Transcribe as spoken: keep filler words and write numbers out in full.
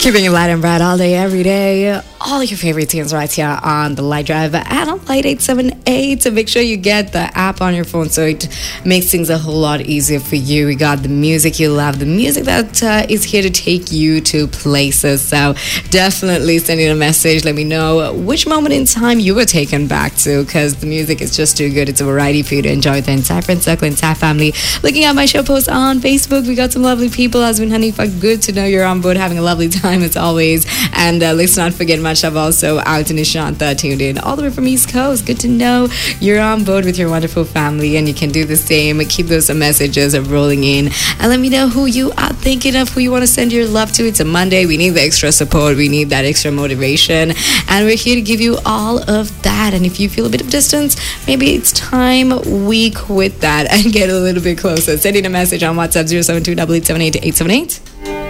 Keeping it light and bright all day, every day. All your favorite tunes right here on the Light Drive and on Light eight seven eight. So make sure you get the app on your phone so it makes things a whole lot easier for you. We got the music you love, the music that uh, is here to take you to places. So definitely send in a message. Let me know which moment in time you were taken back to, because the music is just too good. It's a variety for you to enjoy with the entire friend circle, entire family. Looking at my show post on Facebook, we got some lovely people. Azmin Hanifa, good to know you're on board, having a lovely time as always. And uh, let's not forget I've also out in Ishanta tuned in all the way from East Coast. Good to know you're on board with your wonderful family, and you can do the same. Keep those messages rolling in and let me know who you are thinking of, who you want to send your love to. It's a Monday. We need the extra support. We need that extra motivation, and we're here to give you all of that. And if you feel a bit of distance, maybe it's time we quit that and get a little bit closer. Send in a message on WhatsApp zero seven two eight eight seven eight eight seven eight.